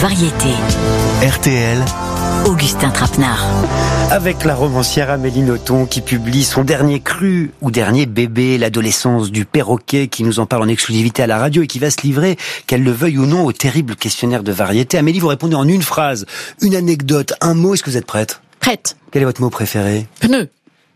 variété. RTL, Augustin Trapenard. Avec la romancière Amélie Nothomb qui publie son dernier cru ou dernier bébé, l'adolescence du perroquet, qui nous en parle en exclusivité à la radio et qui va se livrer, qu'elle le veuille ou non, au terrible questionnaire de variété. Amélie, vous répondez en une phrase, une anecdote, un mot. Est-ce que vous êtes prête? Prête. Quel est votre mot préféré? Pneu.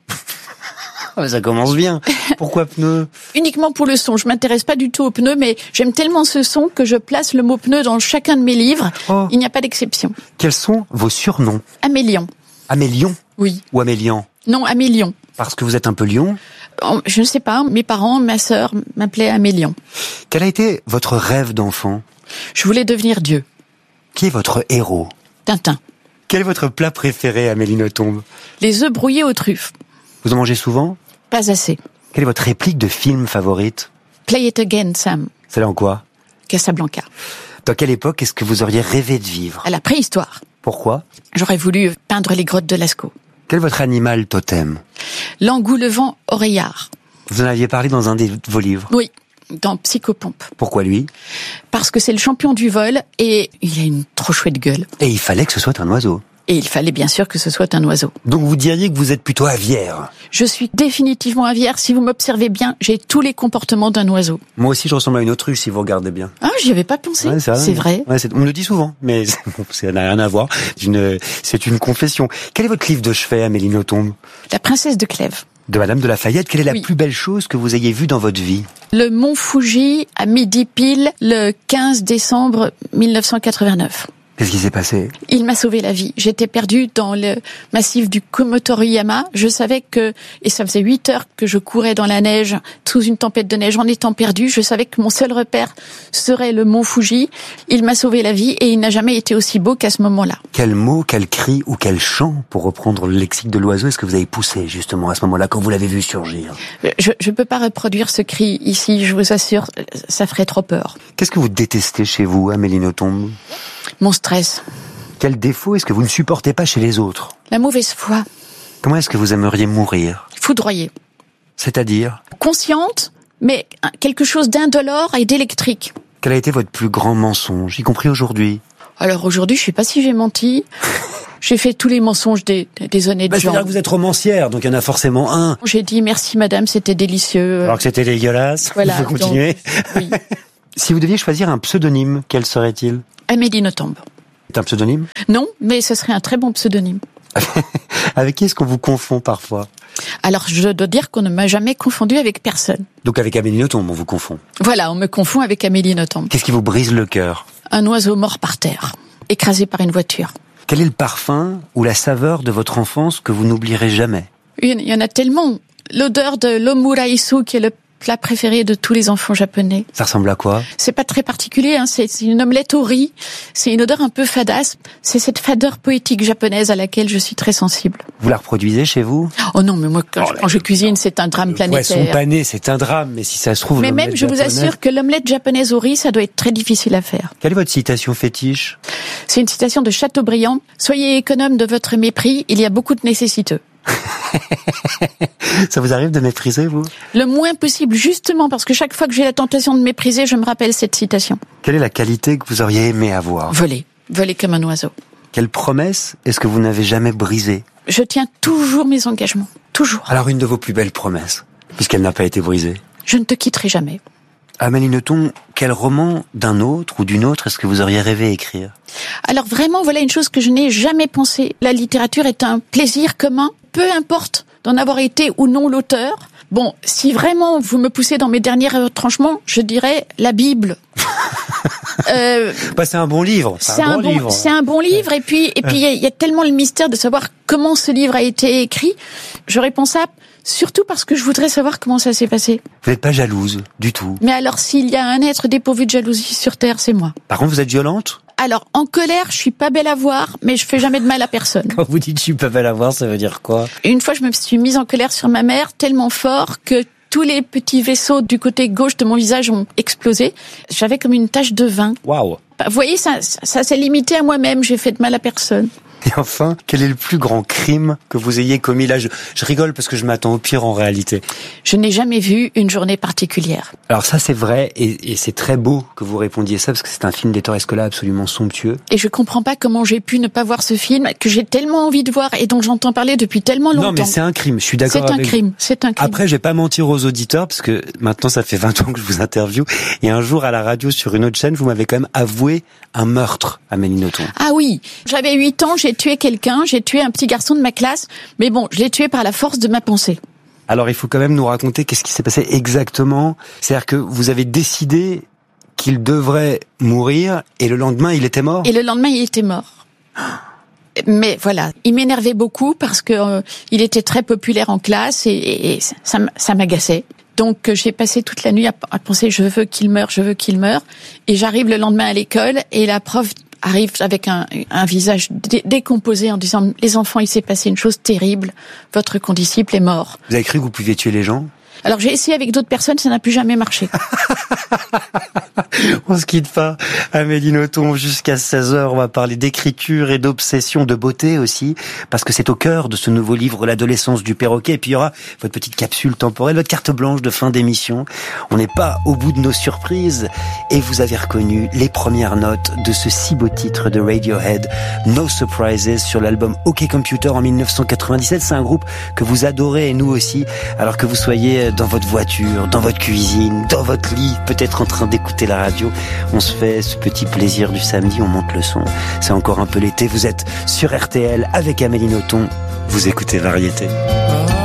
Ça commence bien. Pourquoi pneu? Uniquement pour le son. Je m'intéresse pas du tout aux pneus, mais j'aime tellement ce son que je place le mot pneu dans chacun de mes livres. Oh. Il n'y a pas d'exception. Quels sont vos surnoms? Amélion. Amélion? Oui. Ou Amélian? Non, Amélion. Parce que vous êtes un peu lion? Je ne sais pas, mes parents, ma sœur m'appelaient Amélion. Quel a été votre rêve d'enfant? Je voulais devenir Dieu. Qui est votre héros? Tintin. Quel est votre plat préféré, Amélie Nothomb? Les œufs brouillés aux truffes. Vous en mangez souvent? Pas assez. Quelle est votre réplique de film favorite? Play it again, Sam. C'est là en quoi? Casablanca. Dans quelle époque est-ce que vous auriez rêvé de vivre? À la préhistoire. Pourquoi? J'aurais voulu peindre les grottes de Lascaux. Quel est votre animal totem? L'engoulevent oreillard. Vous en aviez parlé dans un de vos livres. Oui, dans Psychopompe. Pourquoi lui? Parce que c'est le champion du vol et il a une trop chouette gueule. Et il fallait que ce soit un oiseau. Et il fallait bien sûr que ce soit un oiseau. Donc vous diriez que vous êtes plutôt aviaire? Je suis définitivement aviaire. Si vous m'observez bien, j'ai tous les comportements d'un oiseau. Moi aussi je ressemble à une autruche si vous regardez bien. Ah, j'y avais pas pensé. Ouais, c'est vrai. Ouais, on me le dit souvent, mais ça n'a rien à voir. C'est une confession. Quel est votre livre de chevet, Amélie Nothomb? La princesse de Clèves. De Madame de Lafayette, quelle est la Oui. plus belle chose que vous ayez vue dans votre vie? Le Mont Fuji à midi pile le 15 décembre 1989. Qu'est-ce qui s'est passé? Il m'a sauvé la vie. J'étais perdue dans le massif du Kumotoriyama. Je savais que, et ça faisait 8 heures que je courais dans la neige, sous une tempête de neige, en étant perdue. Je savais que mon seul repère serait le mont Fuji. Il m'a sauvé la vie et il n'a jamais été aussi beau qu'à ce moment-là. Quel mot, quel cri ou quel chant, pour reprendre le lexique de l'oiseau, est-ce que vous avez poussé justement à ce moment-là quand vous l'avez vu surgir? Je peux pas reproduire ce cri ici, je vous assure, ça ferait trop peur. Qu'est-ce que vous détestez chez vous, Amélie Nothomb? Mon stress. Quel défaut est-ce que vous ne supportez pas chez les autres? La mauvaise foi. Comment est-ce que vous aimeriez mourir? Foudroyée. C'est-à-dire? Consciente, mais quelque chose d'indolore et d'électrique. Quel a été votre plus grand mensonge, y compris aujourd'hui? Alors aujourd'hui, je sais pas si j'ai menti. J'ai fait tous les mensonges des honnêtes gens. C'est-à-dire que vous êtes romancière, donc il y en a forcément un. J'ai dit merci madame, c'était délicieux. Alors que c'était dégueulasse. Voilà, Vous continuez. Oui. Si vous deviez choisir un pseudonyme, quel serait-il? Amélie Nothomb. C'est un pseudonyme? Non, mais ce serait un très bon pseudonyme. Avec qui est-ce qu'on vous confond parfois? Alors, je dois dire qu'on ne m'a jamais confondu avec personne. Donc avec Amélie Nothomb, on vous confond. Voilà, on me confond avec Amélie Nothomb. Qu'est-ce qui vous brise le cœur? Un oiseau mort par terre, écrasé par une voiture. Quel est le parfum ou la saveur de votre enfance que vous n'oublierez jamais? Il y en a tellement. L'odeur de l'omuraisu, qui est le plat préféré de tous les enfants japonais. Ça ressemble à quoi? C'est pas très particulier, hein. C'est une omelette au riz. C'est une odeur un peu fadasse. C'est cette fadeur poétique japonaise à laquelle je suis très sensible. Vous la reproduisez chez vous? Oh non, mais moi, quand je cuisine, c'est un drame planétaire. Poisson pané, c'est un drame, mais si ça se trouve... Mais même, je vous assure que l'omelette japonaise au riz, ça doit être très difficile à faire. Quelle est votre citation fétiche? C'est une citation de Chateaubriand. Soyez économe de votre mépris, il y a beaucoup de nécessiteux. Ça vous arrive de mépriser, vous? Le moins possible, justement, parce que chaque fois que j'ai la tentation de mépriser, je me rappelle cette citation. Quelle est la qualité que vous auriez aimé avoir? Voler. Voler comme un oiseau. Quelle promesse est-ce que vous n'avez jamais brisée? Je tiens toujours mes engagements. Toujours. Alors une de vos plus belles promesses, puisqu'elle n'a pas été brisée. Je ne te quitterai jamais. Amélie Nothomb, quel roman d'un autre ou d'une autre est-ce que vous auriez rêvé écrire? Alors vraiment, voilà une chose que je n'ai jamais pensé. La littérature est un plaisir commun, peu importe d'en avoir été ou non l'auteur. Bon, si vraiment vous me poussez dans mes derniers retranchements, je dirais la Bible. C'est un bon livre. C'est un bon livre. Et puis il y a tellement le mystère de savoir comment ce livre a été écrit. Je réponds ça surtout parce que je voudrais savoir comment ça s'est passé. Vous n'êtes pas jalouse du tout? Mais alors, s'il y a un être dépourvu de jalousie sur Terre, c'est moi. Par contre, vous êtes violente? Alors, en colère, je suis pas belle à voir, mais je fais jamais de mal à personne. Quand vous dites je suis pas belle à voir, ça veut dire quoi? Une fois, je me suis mise en colère sur ma mère tellement fort que tous les petits vaisseaux du côté gauche de mon visage ont explosé. J'avais comme une tache de vin. Waouh! Vous voyez, ça s'est limité à moi-même, j'ai fait de mal à personne. Et enfin, quel est le plus grand crime que vous ayez commis? Là, je rigole parce que je m'attends au pire en réalité. Je n'ai jamais vu une journée particulière. Alors ça, c'est vrai, et c'est très beau que vous répondiez ça, parce que c'est un film d'Hector Escola absolument somptueux. Et je comprends pas comment j'ai pu ne pas voir ce film, que j'ai tellement envie de voir, et dont j'entends parler depuis tellement longtemps. Non, mais c'est un crime, je suis d'accord avec vous. C'est un crime. Après, je vais pas mentir aux auditeurs, parce que maintenant, ça fait 20 ans que je vous interviewe, et un jour, à la radio, sur une autre chaîne, vous m'avez quand même avoué un meurtre, Amélie Nothomb. Ah oui, j'avais 8 ans, j'ai tué quelqu'un, j'ai tué un petit garçon de ma classe, mais bon, je l'ai tué par la force de ma pensée. Alors, il faut quand même nous raconter qu'est-ce qui s'est passé exactement. C'est-à-dire que vous avez décidé qu'il devrait mourir, et le lendemain, il était mort? Et le lendemain, il était mort. Mais voilà, il m'énervait beaucoup parce que il était très populaire en classe et ça m'agaçait. Donc j'ai passé toute la nuit à penser je veux qu'il meure. Et j'arrive le lendemain à l'école et la prof arrive avec un visage décomposé en disant les enfants, il s'est passé une chose terrible, votre condisciple est mort. Vous avez cru que vous pouviez tuer les gens? Alors j'ai essayé avec d'autres personnes, ça n'a plus jamais marché. On se quitte pas, Amélie Nothomb, jusqu'à 16h, on va parler d'écriture et d'obsession, de beauté aussi, parce que c'est au cœur de ce nouveau livre, L'adolescence du perroquet, et puis il y aura votre petite capsule temporelle, votre carte blanche de fin d'émission. On n'est pas au bout de nos surprises, et vous avez reconnu les premières notes de ce si beau titre de Radiohead, No Surprises, sur l'album OK Computer en 1997. C'est un groupe que vous adorez, et nous aussi, alors que vous soyez dans votre voiture, dans votre cuisine, dans votre lit, peut-être en train d'écouter la radio. On se fait ce petit plaisir du samedi, on monte le son. C'est encore un peu l'été, vous êtes sur RTL avec Amélie Nothomb, vous écoutez Variété.